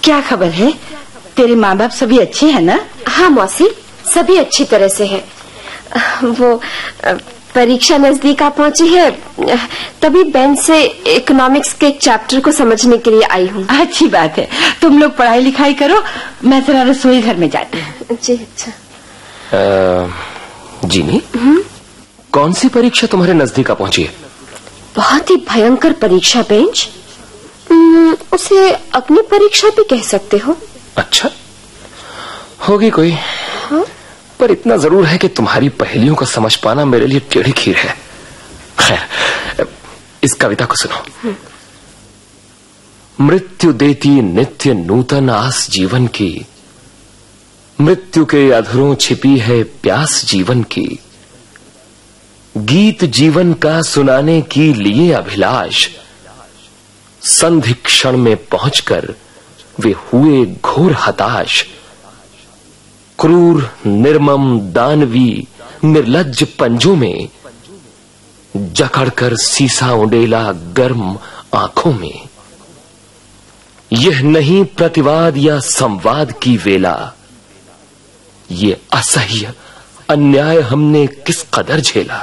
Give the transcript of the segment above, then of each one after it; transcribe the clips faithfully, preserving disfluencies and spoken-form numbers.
क्या खबर है? तेरे माँ बाप सभी अच्छे हैं ना? हाँ मौसी, सभी अच्छी तरह से है। वो परीक्षा नजदीक आ पहुंची है, तभी बेंच से इकोनॉमिक्स के एक चैप्टर को समझने के लिए आई हूँ। अच्छी बात है, तुम लोग पढ़ाई लिखाई करो, मैं जरा रसोई घर में जाती हूँ। जी अच्छा। जीनी, कौन सी परीक्षा तुम्हारे नजदीक आ पहुंची है? बहुत ही भयंकर परीक्षा बेंच, उसे अग्नि परीक्षा भी कह सकते हो। अच्छा, होगी कोई। हाँ? पर इतना जरूर है कि तुम्हारी पहेलियों को समझ पाना मेरे लिए टेढ़ी खीर है। खैर, इस कविता को सुनो। मृत्यु देती नित्य नूतन आस जीवन की, मृत्यु के अधरों छिपी है प्यास जीवन की, गीत जीवन का सुनाने की लिए अभिलाष, संधि क्षण में पहुंचकर वे हुए घोर हताश, क्रूर निर्मम दानवी निर्लज्ज पंजों में जकड़कर सीसा उंडेला गर्म आंखों में, यह नहीं प्रतिवाद या संवाद की वेला, ये असह्य अन्याय हमने किस कदर झेला,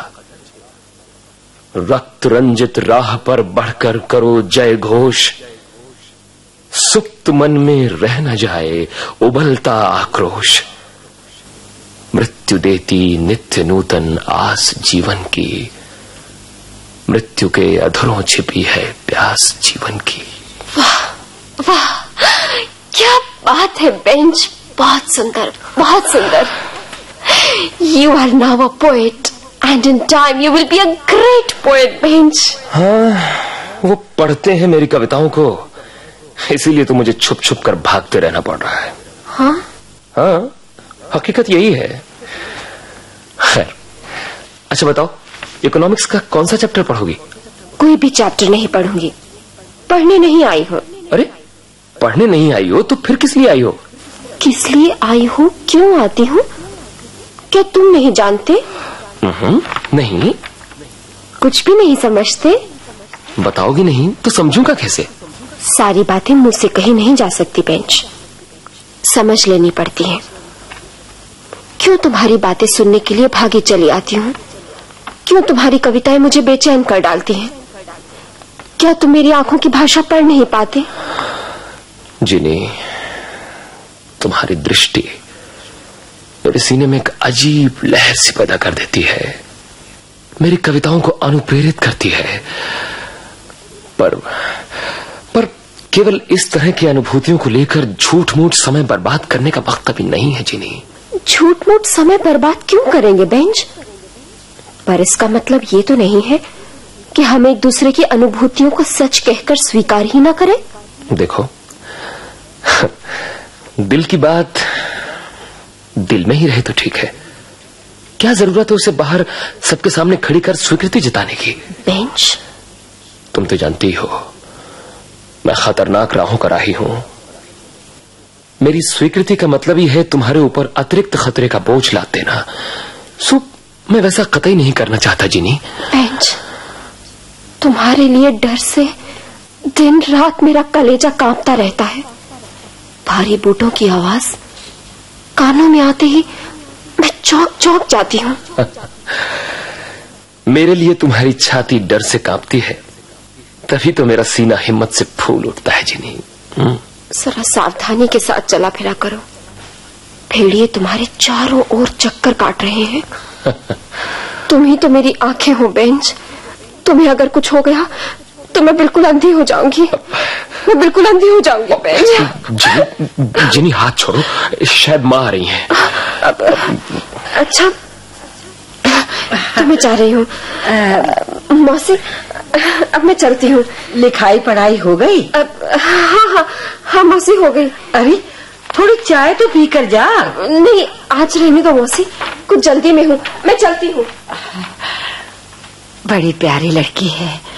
रक्त रंजित राह पर बढ़कर करो जय घोष, सुप्त मन में रह न जाए उबलता आक्रोश, मृत्यु देती नित्य नूतन आस जीवन की, मृत्यु के अधरों छिपी है प्यास जीवन की। वाह वाह, क्या बात है बेंच, बहुत सुंदर, बहुत सुंदर। You are now a poet and in time you will be a great poet, bench. हाँ, वो पढ़ते हैं मेरी कविताओं को, इसीलिए तो मुझे छुप छुप कर भागते रहना पड़ रहा है। हाँ हाँ, हकीकत यही है। खैर, अच्छा बताओ, इकोनॉमिक्स का कौन सा चैप्टर पढ़ोगी? कोई भी चैप्टर नहीं पढ़ूंगी, पढ़ने नहीं आई हूँ। अरे, पढ़ने नहीं आई हो तो फिर किस लिए आई हो? किस लिए आई हूँ, क्यों आती हूँ, क्या तुम नहीं जानते? नहीं। कुछ भी नहीं समझते? बताओगी नहीं तो समझूंगा कैसे? सारी बातें मुझसे कही नहीं जा सकती बेंच, समझ लेनी पड़ती है। क्यों तुम्हारी बातें सुनने के लिए भागी चली आती हूँ? क्यों तुम्हारी कविताएं मुझे बेचैन कर डालती हैं? क्या तुम मेरी आंखों की भाषा पढ़ नहीं पाते? जिनी, तुम्हारी दृष्टि मेरे सीने में एक अजीब लहर सी पैदा कर देती है, मेरी कविताओं को अनुप्रेरित करती है। पर पर केवल इस तरह की अनुभूतियों को लेकर झूठ मूठ समय बर्बाद करने का वक्त अभी नहीं है जिनी। झूठ मूठ समय बर्बाद क्यों करेंगे बेंच? पर इसका मतलब ये तो नहीं है कि हम एक दूसरे की अनुभूतियों को सच कहकर स्वीकार ही ना करें। देखो, दिल की बात दिल में ही रहे तो ठीक है, क्या जरूरत है उसे बाहर सबके सामने खड़ी कर स्वीकृति जताने की? बेंच, तुम तो जानती हो मैं खतरनाक राहों का राही हूं। मेरी स्वीकृति का मतलब ही है तुम्हारे ऊपर अतिरिक्त खतरे का बोझ लाद देना। सो मैं वैसा कतई नहीं करना चाहता जिनी। बेंच, तुम्हारे लिए डर से दिन रात मेरा कलेजा कांपता रहता है। भारी बूटों की आवाज कानों में आते ही मैं चौंक चौंक जाती हूँ। मेरे लिए तुम्हारी छाती डर से कांपती है, तभी तो मेरा सीना हिम्मत से फूल उठता है जिनी। जरा सावधानी के साथ चला फिरा करो, भेड़िए तुम्हारे चारों ओर चक्कर काट रहे हैं। तुम ही तो मेरी आंखें हो बेंच, तुम्हें अगर कुछ हो गया तो मैं बिल्कुल अंधी हो जाऊंगी, मैं बिल्कुल अंधी हो जाऊंगी बेंच। जिनी, जिनी हाथ छोड़ो, शायद माँ आ रही हैं। अब, अच्छा, तो मैं जा रही हूँ। मौसी, अब मैं चलती हूँ। लिखाई पढ़ाई हो गई? अब हाँ हाँ हाँ मौसी, हो गई। अरे थोड़ी चाय तो पी कर जा। नहीं, आज रहने दो मौसी, कुछ जल्दी में हूँ, मैं चलती हूँ। बड़ी प्यारी लड़की है,